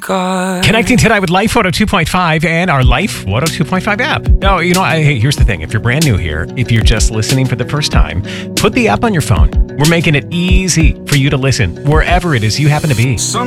God. Connecting tonight with Life 102.5 and our Life 102.5 app. Oh, hey, here's the thing. If you're brand new here, if you're just listening for the first time, put the app on your phone. We're making it easy for you to listen wherever it is you happen to be.